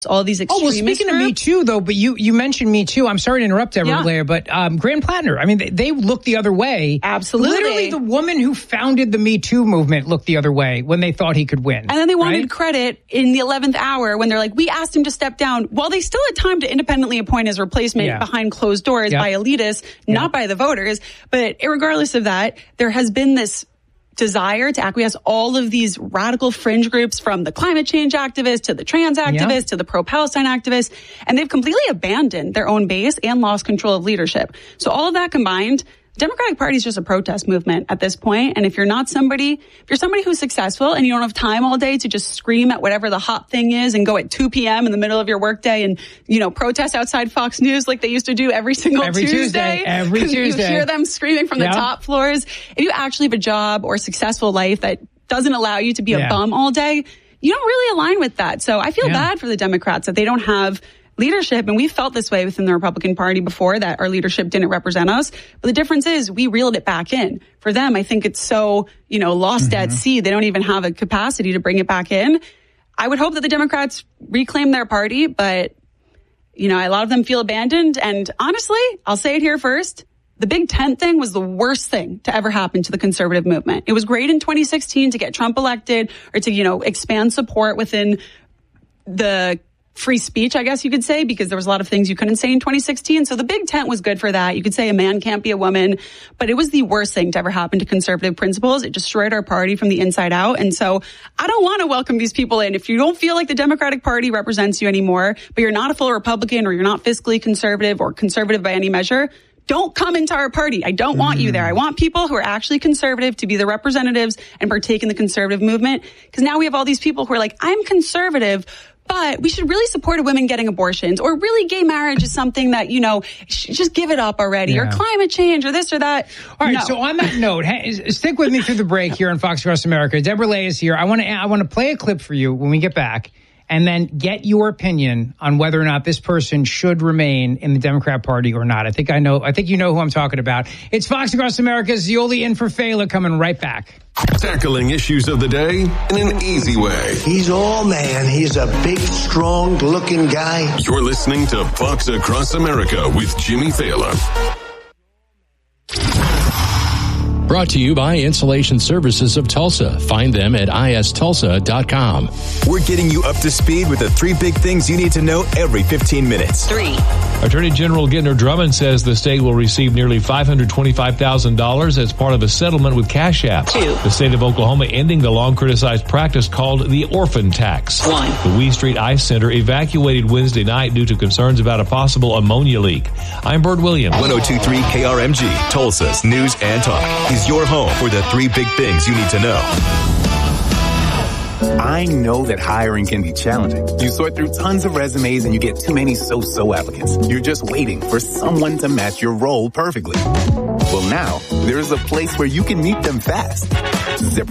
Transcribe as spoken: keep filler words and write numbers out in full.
all these extremist Oh, well, speaking groups. of Me Too, though, but you, you mentioned Me Too. I'm sorry to interrupt everybody, Yeah. but um, Graham Plattner, I mean, they, they look the other way. Absolutely. Literally, the woman who founded the Me Too movement looked the other way when they thought he could win. And then they wanted right? credit in the eleventh hour when they're like, we asked him to step down. While they still had time to independently appoint his replacement Yeah. behind closed doors Yeah. by elitists, Yeah. not by the voters. But regardless of that, there has been this desire to acquiesce all of these radical fringe groups, from the climate change activists to the trans activists Yeah. to the pro-Palestine activists, and they've completely abandoned their own base and lost control of leadership. So all of that combined, the Democratic Party is just a protest movement at this point. And if you're not somebody, if you're somebody who's successful and you don't have time all day to just scream at whatever the hot thing is and go at two p.m. in the middle of your workday and, you know, protest outside Fox News like they used to do every single Every Tuesday. Tuesday, every 'cause Tuesday. You hear them screaming from Yeah. the top floors. If you actually have a job or a successful life that doesn't allow you to be Yeah. a bum all day, you don't really align with that. So I feel Yeah. bad for the Democrats that they don't have leadership, and we felt this way within the Republican Party before, that our leadership didn't represent us. But the difference is we reeled it back in. For them, I think it's so, you know, lost Mm-hmm. at sea. They don't even have a capacity to bring it back in. I would hope that the Democrats reclaim their party, but, you know, a lot of them feel abandoned. And honestly, I'll say it here first. The big tent thing was the worst thing to ever happen to the conservative movement. It was great in twenty sixteen to get Trump elected, or to, you know, expand support within the free speech, I guess you could say, because there was a lot of things you couldn't say in twenty sixteen. So the big tent was good for that. You could say a man can't be a woman, but it was the worst thing to ever happen to conservative principles. It destroyed our party from the inside out. And so I don't want to welcome these people in. If you don't feel like the Democratic Party represents you anymore, but you're not a full Republican, or you're not fiscally conservative or conservative by any measure, don't come into our party. I don't want you there. I want people who are actually conservative to be the representatives and partake in the conservative movement. Because now we have all these people who are like, I'm conservative, but we should really support women getting abortions, or really gay marriage is something that, you know, sh- just give it up already, Yeah. or climate change, or this or that. All right, No. so on that note, hey, stick with me through the break here on Fox Across America. Deborah Lay is here. I want to I want to play a clip for you when we get back, and then get your opinion on whether or not this person should remain in the Democrat Party or not. I think I know. I think you know who I'm talking about. It's Fox Across America's Zioli in for Fela, coming right back. Tackling issues of the day in an easy way. He's all man. He's a big, strong looking guy. You're listening to Fox Across America with Jimmy Fallon. Brought to you by Insulation Services of Tulsa. Find them at I S Tulsa dot com. We're getting you up to speed with the three big things you need to know every fifteen minutes. Three. Attorney General Gentner Drummond says the state will receive nearly five hundred twenty-five thousand dollars as part of a settlement with Cash App. Two. The state of Oklahoma ending the long-criticized practice called the orphan tax. One. The Wee Street Ice Center evacuated Wednesday night due to concerns about a possible ammonia leak. I'm Bert Williams. one oh two point three K R M G, Tulsa's News and Talk, is your home for the three big things you need to know. I know that hiring can be challenging. You sort through tons of resumes and you get too many so-so applicants. You're just waiting for someone to match your role perfectly. Well, now, there's a place where you can meet them fast. ZipRecruiter.